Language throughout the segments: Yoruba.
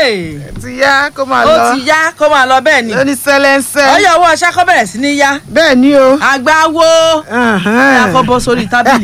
ti yá kó máa lọ. ó ti yá kó máa lọ bẹ́ẹ̀ ni. ó ní sẹ́lẹ́ńsẹ́. ọyọ owó ọṣẹ kó bẹ̀rẹ̀ sí ní yá. bẹ́ẹ̀ ni o. àgbáwo àfọbọ sórí tábìlì.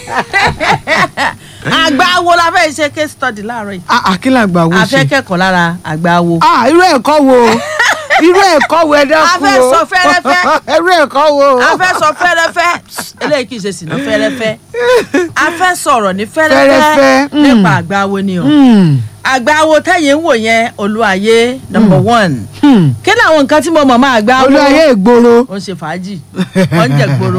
àgbáwo la fẹ́ ṣe case study láàárọ̀ yìí. àkínlá àgbáwo ṣe. a fẹ́ kẹ́kọ̀ọ́ lára àgbáwo. irú ẹ̀kọ́ wo irú ẹ̀kọ́ wo ẹ dákun o. a fẹ́ sọ fẹ́rẹ́fẹ́. irú ẹ̀kọ́ wo. a fẹ́ sọ fẹ́rẹ́fẹ́. eléyìí kì í ṣe sínú fẹ́rẹ́fẹ́. a fẹ́ sọ̀rọ̀ ní fẹ́rẹ́fẹ́ nípa àgbáwo ni o. àgbáwo tẹ́yìn ń wò yẹn olúwayé number 1. kí ni àwọn nǹkan tí mo mọ̀ máa àgbáwo. olúwayé ìgboro. ó ń ṣe fàájì ó ń jẹ gboro.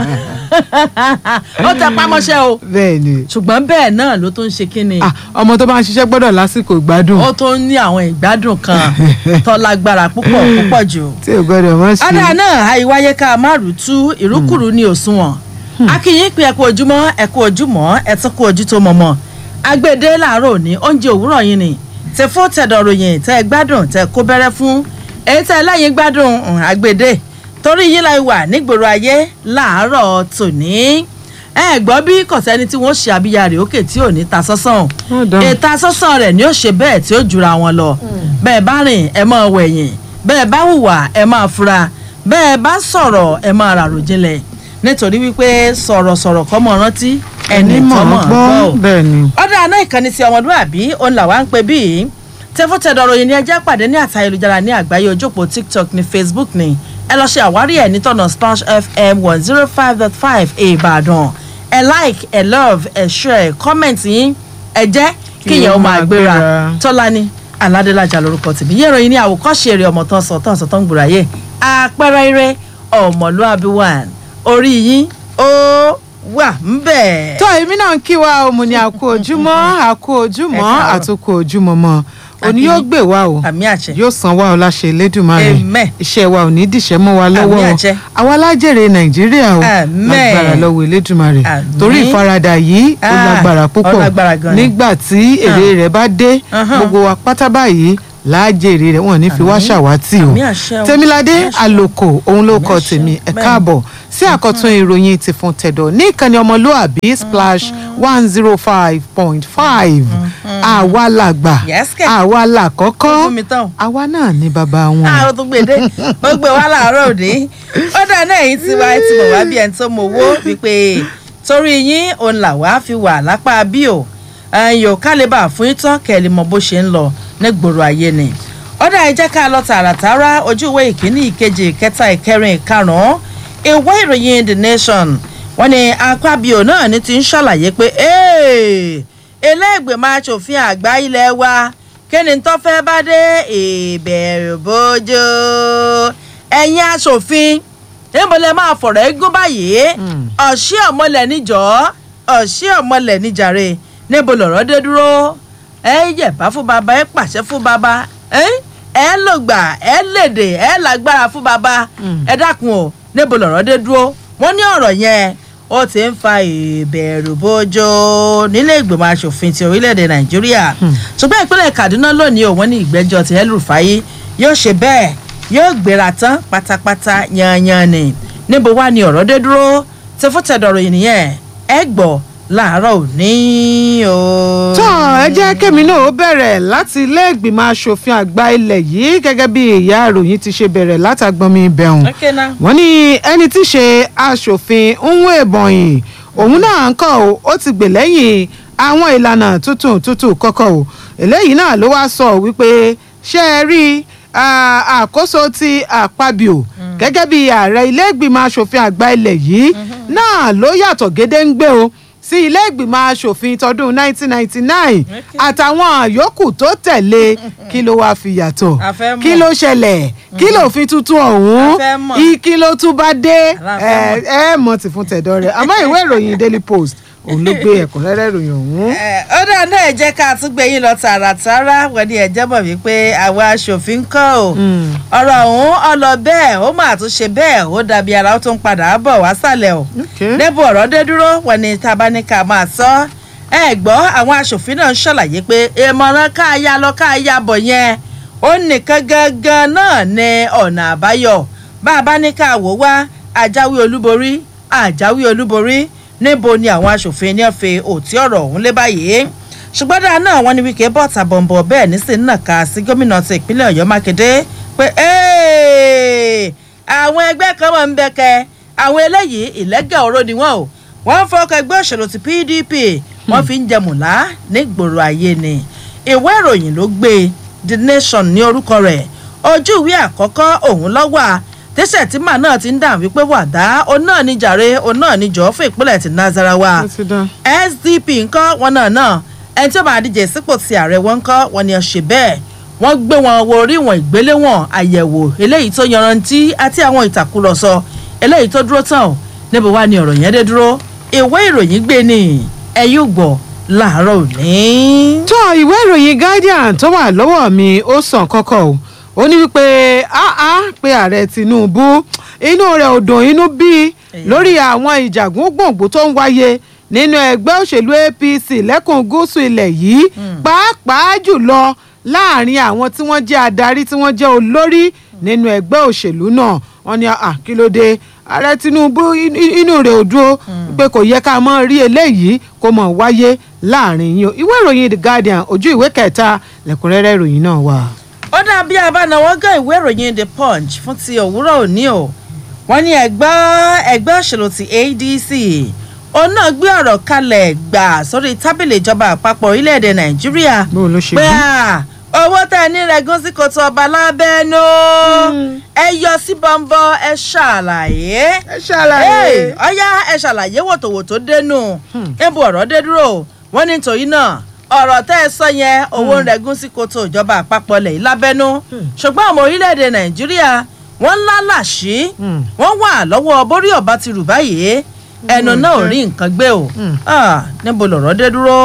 ó tẹ pámọ́ṣẹ́ o. bẹ́ẹ̀ ni. ṣùgbọ́n bẹ́ẹ̀ náà ló tún ń ṣe kí ni. ọmọ tó bá ń ṣiṣẹ́ gbọ́dọ̀ lásìkò ìgbádùn. ó tún ní àwọn ìgbádùn kan tó lágbára púpọ̀ jù. tí ò gbọ́dọ̀ mọ́ sí. ọ̀dà náà àìwáyé ká márùn tú ìrúkùrú ní òṣùwọ̀n. akínyìn pé ẹ̀kú ojúmọ́ ẹ̀kú ojúmọ́ ẹ̀tún kú ojú tó mọ̀mọ́. agbèdé làárọ̀ òní oúnjẹ òwúrọ̀ yìí ni tẹ fún tẹ̀dọ̀ròyìn tẹ gbádùn tẹ kó bẹ́rẹ́ fún èyí tẹ lẹ́yìn gbádùn agbèdé torí yín láì wà nígboro ayé láàárọ̀ tòní. ẹ gbọ́ bí kọ̀sẹ́ni tí wọ́n ṣe àbíyá rẹ̀ òkè tí ò ní ta sọ́sàn èta sọ́sàn rẹ̀ ni ó ṣe bẹ́ẹ̀ tí ó jura wọn lọ. bẹ́ẹ̀ bá rìn ẹ máa wẹ̀yìn bẹ́ẹ̀ bá hùwà ẹ máa fura bẹ́ẹ̀ bá sọ̀rọ̀ ẹ máa ràrò jinlẹ̀ nítorí wípé sọ̀rọ̀sọ̀rọ̀ kọ́ mọ̀ rántí ẹni tọ́mọ̀ gbọ́. bẹ́ẹ̀ ni. ọ̀dà àná ìkànnì ti ọmọlúwàbí òun làwa ń pè bíi tẹfútẹ̀dọ̀rọ̀ yìí ni ẹjẹ́ pàdé ní àtà ayélujára ní àgbáyé ojópó TikTok ní Facebook ni ẹ lọ ṣe àwárí ẹ̀ nítọ̀nà Splash FM 105.5 Ìbàdàn ẹ like ẹ love ẹ share ẹ comment yín ẹ jẹ́ kíyẹn ó máa gbéra Tọ́lání Aládélájà lórúkọ tèmi yẹ́rọ yìí ní àwòkọ́ṣe eré ọmọ tán sọ tán gbòòráyè àpẹẹrẹ eré ọmọlúwàbí wà orí yín ó wà ń bẹ̀. tó èmi náà ń kí wa ọmọ ní àkó ojúmọ́ àtòkò ojúmọ́ mọ́ òní yóò gbé wa o yóò san wa o láṣẹ Elédùmarè iṣẹ́ wa ò ní dìṣẹ́ mọ́ wa lọ́wọ́ o àwa lájèrè Nàìjíríà o lágbára lọ́wọ́ Elédùmarè torí ìfaradà yìí ó lágbára púpọ̀ nígbà tí èrè rẹ̀ bá dé gbogbo wa pátá báyìí láàjèrè rẹ̀ wọ́n ní fi wá ṣàwátì o Tèmiládé Àlòkò òun ló kọ tèmi ẹ káàbọ̀ sí àkọ́tún ìròyìn ti fún tẹ̀dọ̀ ní ìkànnì ọmọlúàbí Splash 105.5 àwa làgbà àwa làkọ́kọ́ àwa náà ní bàbá wọn. àwọn tó gbèdé ó gbé wá láàárọ̀ òní ó dá náà èyí tí wàá ti mọ̀ wá bí ẹni tó mọ owó wípé torí yín òun làwa fi wà lápá bí o yóò kálíbà fún ìtàn kẹ́lí mọ bó ṣe ń lọ nígboro ayé ni. ọ̀dà ẹ jẹ́ ká lọ tààràtàrà ojú ìwé ìkíní ìkejì ìkẹta ìkẹrin ìkarùn-ún ìwé ìròyìn The Nation wọ́n ní Akpabio náà ní ti ń ṣàlàyé pé ilé-ìgbìmọ̀ aṣòfin àgbà ilé wa kí ni tó fẹ́ bá dé ìbẹ̀rù bójú ẹ̀yin aṣòfin níbo lẹ máa fọ̀rọ̀ égún báyìí ọ̀ṣì ọ̀mọlẹ̀ níjọ́ ọ̀ṣì ọ̀mọlẹ̀ níjàre níbo lọ̀rọ̀ dé dúró ẹ yẹ̀bá fún baba ẹ pàṣẹ fún baba ẹ lògbà ẹ lèdè ẹ lágbára fún baba ẹ dákun o níbo lọ̀rọ̀ dé dúró wọ́n ní ọ̀rọ̀ yẹn ó ti ń fa ìbẹ̀rù bójó nílé ìgbìmọ̀ asòfin ti orílẹ̀-èdè Nàìjíríà ṣùgbọ́n ìpínlẹ̀ Kaduna lónìí wọ́n ní ìgbẹ́jọ́ ti El-Rufai yóò ṣe bẹ́ẹ̀ yóò gbéra tán pátápátá yanyan ni níbo wá ni ọ̀rọ̀ dé dúró ti fún tẹ̀dọ̀rọ̀ ènìyàn ẹ gbọ́ láàárọ̀ òní o. tán ẹ jẹ́ kémi náà ó bẹ̀rẹ̀ láti ilé ìgbìmọ̀ asòfin àgbà ilẹ̀ yìí gẹ́gẹ́ bí ìyá ìròyìn ti ṣe bẹ̀rẹ̀ látàgbọ́nmi ibẹ̀hùn. wọ́n ní ẹni tí ṣe asòfin Nwoebonyi òun náà ń kọ́ ó ti gbè lẹ́yìn àwọn ìlànà tuntun kọ́kọ́ o eléyìí náà ló wá sọ wípé ṣé ẹ rí àkóso ti Akpabio gẹ́gẹ́ bí ààrẹ ilé ìgbìmọ̀ asòfin àgbà ilẹ̀ yìí náà ló yàtọ̀ gédéǹgbé o sí ilé ìgbìmọ̀ asòfin tọdún 1999 àtàwọn yòókù tó tẹ̀lé kí ló wáá fi yàtọ̀ kí ló ṣẹlẹ̀ kí ló fi tuntun ọ̀hún kí ló tún bá dé ẹ mọ̀ ti fún tẹ̀dọ̀ rẹ̀ àmọ́ ìwé ìròyìn Daily Post òun ló gbé ẹ̀kúnrẹ́rẹ́ ìròyìn ọ̀hún. ó dáa náà ẹ jẹ́ ká tún gbé yín lọ tààràtàrà wọ́n ní ẹ̀jẹ̀ mọ̀ wípé àwa aṣòfin kọ́ ò ọ̀rọ̀ ọ̀hún ọlọ bẹ́ẹ̀ ó mà tún ṣe bẹ́ẹ̀ ó dàbí ara ó tún padà bọ̀ wá sàlẹ̀ ò. níbo ọ̀rọ̀ dé dúró wọ́n ní tabaníkà máa sọ ẹ gbọ́ àwọn aṣòfin náà ń ṣàlàyé pé ìmọ̀ràn káàyà lọ káàyà bọ̀ yẹn ó nìkan gangan náà ní ọ̀nà àbáyọ bá a bá ní ká wò wá àjáwé olúborí níbo ni àwọn aṣòfin ní ọ̀fẹ́ òtí ọ̀rọ̀ ọ̀hún lé báyìí ṣùgbọ́n dáa náà wọ́n ní Wike bọ́ọ̀tà bọ̀m̀bọ̀ bẹ́ẹ̀ nísìnyí náà kà sí gómìnà ti ìpínlẹ̀ Ọ̀yọ́ Mákindé pé àwọn ẹgbẹ́ kan wọ́n ń bẹ̀kẹ́ àwọn eléyìí ìlẹ́gẹ̀ ọ̀rọ̀ ni wọ́n o wọ́n fọkàn ẹgbẹ́ òṣèlú ti PDP wọ́n fi ń jẹmùlá nígboro ayé ni ìwé ìròyìn ló gbé The Nation ní orúkọ rẹ̀ ojú ìwé àkọ́kọ́ òun lọ́wọ́ tẹ́sẹ̀ tí màá náà ti ń dà wípé wàdá òun náà ní jàre òun náà ní jọ̀ọ́ fún ìpínlẹ̀ ti Nasarawa SDP ńkọ́ wọn náà ẹni tí ó máa díje sípò ti ààrẹ wọn ńkọ́ wọn ni ó ṣe bẹ́ẹ̀ wọ́n gbé wọn wo orí wọn ìgbéléwọ̀n àyẹ̀wò eléyìí tó yanrantí àti àwọn ìtàkùrọ̀sọ eléyìí tó dúró tán níbo wá ni ọ̀rọ̀ yẹn dé dúró ìwé ìròyìn gbé ní ẹ̀yìn gbọ́ láàárọ̀ òní. tó ìwé ìròyìn Guardian tó wà lọ́wọ́ mi ó sàn kọ́kọ́ o ó ní wípé pé ààrẹ Tinubu inú rẹ̀ ò dùn inú bí lórí àwọn ìjàgùn gbòǹgbò tó ń wáyé nínú ẹgbẹ́ òṣèlú APC lẹ́kùn gúúsù ilẹ̀ yìí pàápàá jùlọ láàrin àwọn tí wọ́n jẹ́ adarí tí wọ́n jẹ́ olórí nínú ẹgbẹ́ òṣèlú náà wọ́n ní kí ló dé ààrẹ Tinubu inú rẹ̀ ò dúró pé kò yẹ ká mọ̀ rí eléyìí kó mọ̀ wáyé láàrin yín ìwé ìròyìn The Guardian ojú ìwé kẹta lẹ́kùnrẹ́rẹ́ ìròyìn náà wà. ó dàbí abánáwọ́ gán ìwé ìròyìn The Punch fún ti òwúrọ̀ òní o wọ́n ní ẹgbẹ́ òṣèlú ti ADC òun náà gbé ọ̀rọ̀ kalẹ̀ gbà sórí tábìlì ìjọba àpapọ̀ orílẹ̀-èdè Nàìjíríà pé owó tá ẹ ní rẹ̀gún sí kòtò ọba lábẹ́nú ẹ yọ sí bọ́ńbọ́ ẹ ṣàlàyé ọ̀yá ẹ ṣàlàyé wòtòwòtò dénú níbo ọ̀rọ̀ dé dúró wọ́n ní nítorí náà ọ̀rọ̀ tẹ́ ẹ sọ yẹn owó ń rẹ̀gún sí kòtò ìjọba àpapọ̀ lẹ̀ lábẹ́nú ṣùgbọ́n àwọn orílẹ̀-èdè Nàìjíríà wọ́n lálàṣí wọ́n wà lọ́wọ́ borí ọba ti rù báyìí ẹnu náà ò rí nǹkan gbé o níbo lọ̀rọ̀ dé dúró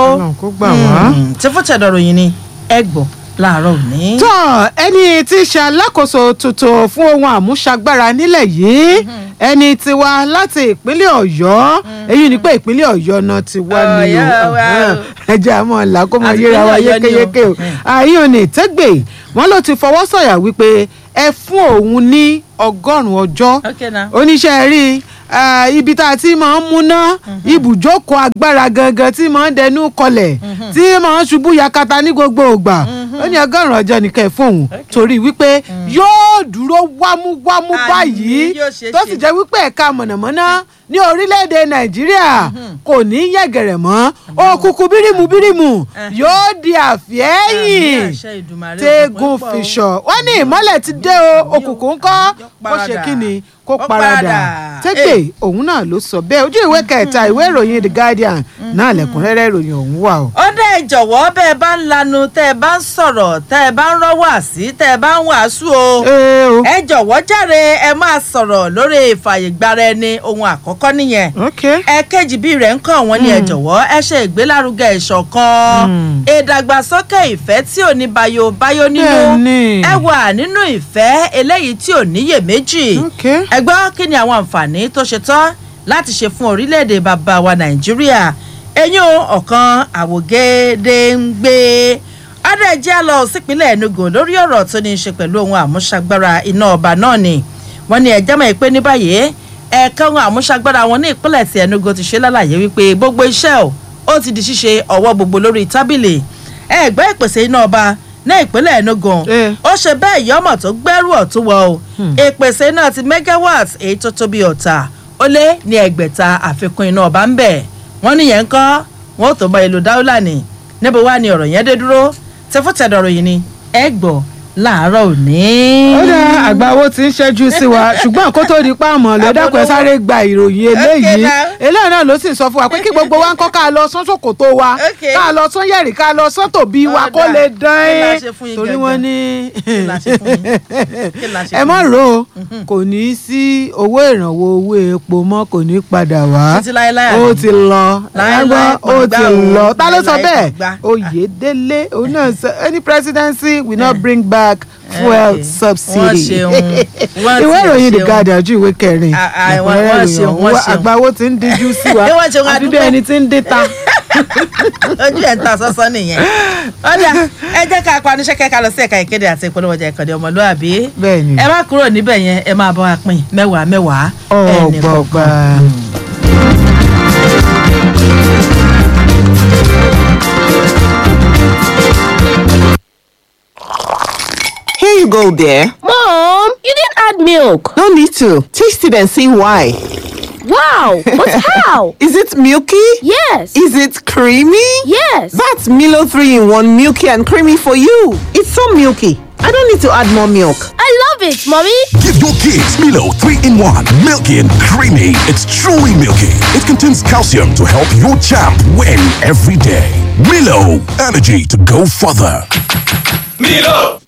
tí fún tẹ̀dọ̀rọ̀ yìí ni ẹ gbọ́ láàárọ̀ òní. tó ẹni tí í ṣe alákòóso tuntun fún ohun àmúṣagbára nílẹ̀ yìí ẹni tí wá láti ìpínlẹ̀ Ọ̀yọ́ èyí ni pé ìpínlẹ̀ Ọ̀yọ́ náà ti wá ní o ẹjẹ àmọ́ ọ̀la kó máa yéra wa yékéyéké o àyín òní tẹ́gbẹ̀ wọ́n ló ti fọwọ́ sọ̀yà wípé ẹ fún òun ní 100 ọjọ́ oníṣẹ́ rí ibi tá a ti máa ń múná ibùjókòó agbára gangan tí máa ń dẹnu kọlẹ̀ tí máa ń ṣubú yakata ní gbogbo ìgbà ó ní 100 ọjọ́ nìkan ẹ̀ fóun torí wípé yóò dúró wámúwámú báyìí tó sì jẹ́ wípé ẹ̀ka mọ̀nàmọ́ná ní orílẹ̀-èdè Nàìjíríà kò ní yẹ̀gẹ̀rẹ̀ mọ́ òkùnkùn bírímù yóò di àfẹ́yìn tẹ́gùn fìṣọ̀ wọ́n ní ìmọ́lẹ̀ ti dé o òkùnkùn ńkọ́ ó ṣe kí ni kó paradà tẹ́gbẹ̀ òun náà ló sọ bẹ́ẹ̀ ojú ìwé kẹta ìwé ìròyìn The Guardian náà lẹ́kùnrẹ́rẹ́ ìròyìn ọ̀hún wà o. ó dẹ́ jọ̀wọ́ bẹ́ẹ̀ bá ń lanu tẹ́ ẹ bá ń sọ̀rọ̀ tẹ́ ẹ bá ń rọ́wọ́ àsí tẹ́ ẹ bá ń wàásù o ẹ jọ̀wọ́ jàre ẹ máa sọ̀rọ̀ lórí ìfàyègbára ẹni ohun àkọ́kọ́ nìyẹn ẹ̀kejì bí rẹ̀ ń kọ́ wọn ni ẹ jọ̀wọ́ ẹ ṣe ìgbélárugẹ ìṣọ̀kan ìdàgbàsókè ìfẹ́ tí ò ní bayo nínú ẹ wà nínú ìfẹ́ eléyìí tí ò níyèméjì ẹ gbọ́ kí ni àwọn àǹfààní tó ṣe tán láti ṣe fún orílẹ̀-èdè bàbá wa Nàìjíríà eyín ọ̀kan àwògedengbe adẹ́jẹ́ lọ sípínlẹ̀ Enugu lórí ọ̀rọ̀ tó ní í ṣe pẹ̀lú ohun àmúṣagbára iná ọba náà ni wọ́n ní ẹ̀jẹ̀ mọ̀ pé ní báyìí ẹ̀ka ohun àmúṣagbára wọn ní ìpínlẹ̀ ti Enugu ti ṣe lálàyé wípé gbogbo iṣẹ́ ó ti di ṣíṣe ọwọ́ gbogbo lórí tábìlì ẹgbẹ́ ìpèsè iná ọba ní ìpínlẹ̀ Enugu ó ṣe bẹ́ẹ̀ yọmọ̀ tó gbẹ́rù ọ̀tún wọ o ìpèsè náà ti megawatt èyí tó tóbi ọ̀tà ó lé ní 600 àfikún iná ọba ń bẹ̀ wọ́n níyẹn ń kọ́ wọ́n tó mọ ìlú dáúlà ní níbo wá ni ọ̀rọ̀ yẹn dé dúró tẹfútẹ̀dọ̀rọ̀ yìí ni ẹ gbọ́ láàárọ̀ òní. ó dá àgbà owó tí ń ṣẹ́jú sí wa ṣùgbọ́n kó tó di páàmọ̀ lọ́dàpọ̀ sáré gba ìròyìn eléyìí náà ló sì ń sọ fún wa pé kí gbogbo wa ń kọ́ ká lọ sán ṣòkòtò wa ká lọ sán yẹ̀rì ká lọ sán tòbí wa kó lè dán ẹ́ torí wọ́n ní ẹ má rò ó kò ní sí owó ìrànwọ́ owó epo mọ́ kò ní padà wá ó ti lọ ó ti lọ ta ló sọ bẹ́ẹ̀ Oyèdélé òun náà sọ any presidency will not bring back fuel subsidy. ìwé ìròyìn The Guardian ojú ìwé kẹrin ẹ̀kúnrẹ́rẹ́ ìròyìn ọ̀hún àgbáwo ti ń díjú sí wa àbí bí ẹni tí ń dé ta. ojú ẹ̀ ń ta sọ́sọ́ nìyẹn. ọ̀dà ẹ jẹ́ ká pa níṣẹ́ kẹ́ka lọ sí ẹ̀ka ìkéde àti ìpolówó ọjà ìkànnì ọmọlúwàbí. ẹ má kúrò níbẹ̀ yẹn ẹ máa bọ́ wa pín mẹ́wàá. ọ̀gbọ̀gbà. you go there? Mom, you didn't add milk. No need to. Taste it and see why. Wow, but how? Is it milky? Yes. Is it creamy? Yes. That's Milo 3-in-1 milky and creamy for you. It's so milky. I don't need to add more milk. I love it, Mommy. Give your kids Milo 3-in-1, milky and creamy. It's truly milky. It contains calcium to help your champ win every day. Milo, energy to go further. Milo!